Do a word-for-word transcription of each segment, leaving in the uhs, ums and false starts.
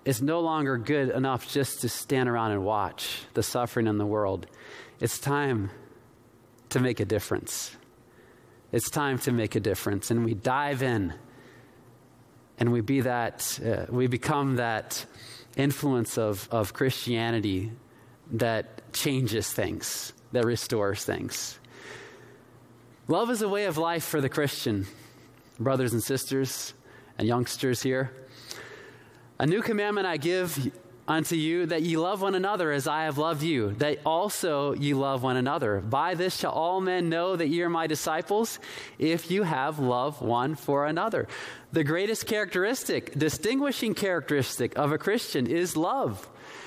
it's no longer good enough just to stand around and watch the suffering in the world. It's time to make a difference. It's time to make a difference. And we dive in and we be that, uh, we become that influence of, of Christianity that changes things, that restores things. Love is a way of life for the Christian, brothers and sisters and youngsters here. A new commandment I give unto you, that ye love one another as I have loved you, that also ye love one another. By this shall all men know that ye are my disciples, if you have love one for another. The greatest characteristic, distinguishing characteristic of a Christian is love.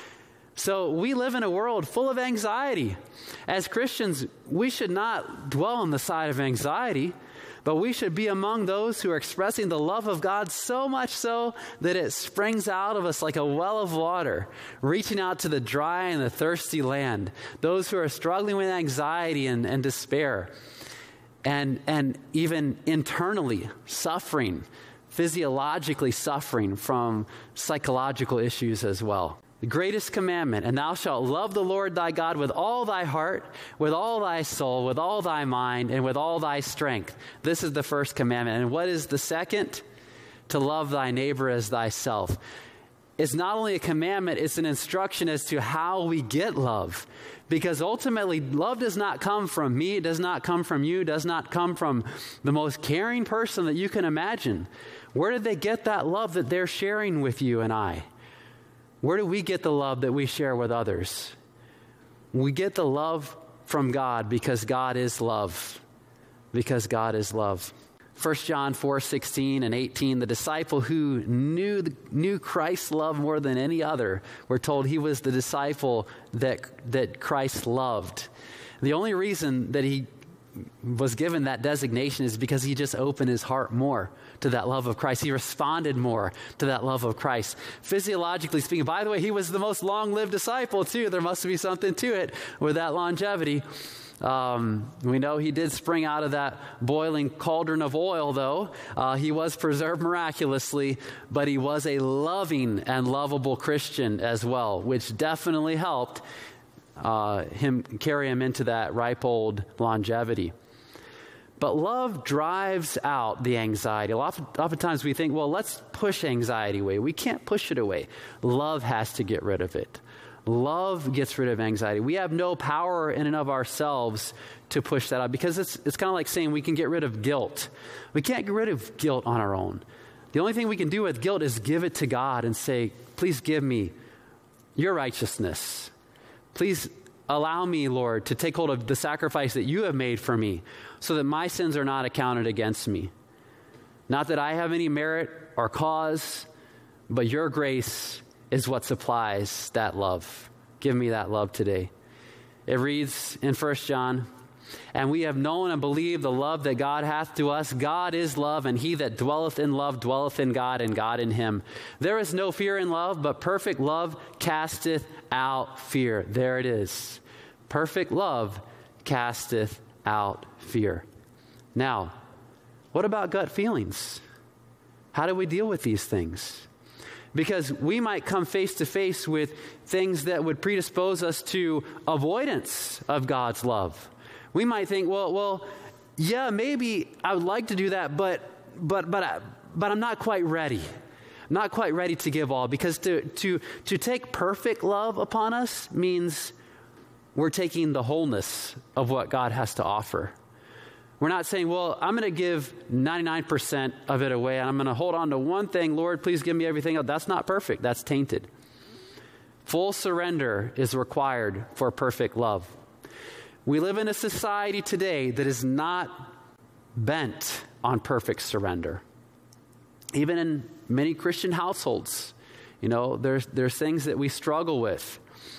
So we live in a world full of anxiety. As Christians, we should not dwell on the side of anxiety, but we should be among those who are expressing the love of God so much so that it springs out of us like a well of water, reaching out to the dry and the thirsty land. Those who are struggling with anxiety and, and despair, and, and even internally suffering, physiologically suffering from psychological issues as well. The greatest commandment, and thou shalt love the Lord thy God with all thy heart, with all thy soul, with all thy mind, and with all thy strength. This is the first commandment. And what is the second? To love thy neighbor as thyself. It's not only a commandment, it's an instruction as to how we get love. Because ultimately, love does not come from me, it does not come from you, it does not come from the most caring person that you can imagine. Where did they get that love that they're sharing with you and I? Where do we get the love that we share with others? We get the love from God because God is love. Because God is love. First John four sixteen and eighteen, the disciple who knew, knew Christ's love more than any other, we're told he was the disciple that, that Christ loved. The only reason that he was given that designation is because he just opened his heart more to that love of Christ. He responded more to that love of Christ. Physiologically speaking, by the way, he was the most long-lived disciple too. There must be something to it with that longevity. Um, we know he did spring out of that boiling cauldron of oil, though. Uh, he was preserved miraculously, but he was a loving and lovable Christian as well, which definitely helped Uh, him carry him into that ripe old longevity. But love drives out the anxiety. Oftentimes we think, well, let's push anxiety away. We can't push it away. Love has to get rid of it. Love gets rid of anxiety. We have no power in and of ourselves to push that out, because it's it's kind of like saying we can get rid of guilt. We can't get rid of guilt on our own. The only thing we can do with guilt is give it to God and say, please give me your righteousness. Please allow me, Lord, to take hold of the sacrifice that you have made for me so that my sins are not accounted against me. Not that I have any merit or cause, but your grace is what supplies that love. Give me that love today. It reads in First John, and we have known and believed the love that God hath to us. God is love, and he that dwelleth in love dwelleth in God, and God in him. There is no fear in love, but perfect love casteth out fear. There it is. Perfect love casteth out fear. Now, what about gut feelings? How do we deal with these things? Because we might come face to face with things that would predispose us to avoidance of God's love. We might think, well, well, yeah, maybe I would like to do that, but but but I, but I'm not quite ready. I'm not quite ready to give all, because to to to take perfect love upon us means we're taking the wholeness of what God has to offer. We're not saying, well, I'm going to give ninety-nine percent of it away, and I'm going to hold on to one thing. Lord, please give me everything else. That's not perfect. That's tainted. Full surrender is required for perfect love. We live in a society today that is not bent on perfect surrender. Even in many Christian households, you know, there's there's things that we struggle with.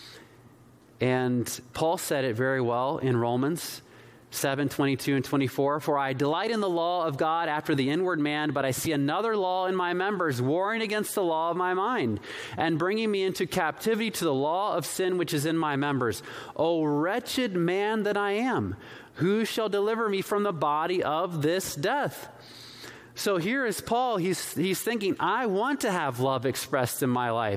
And Paul said it very well in Romans seven, twenty-two and twenty-four. For I delight in the law of God after the inward man, but I see another law in my members, warring against the law of my mind, and bringing me into captivity to the law of sin which is in my members. O wretched man that I am, who shall deliver me from the body of this death? So here is Paul, he's, he's thinking, I want to have love expressed in my life.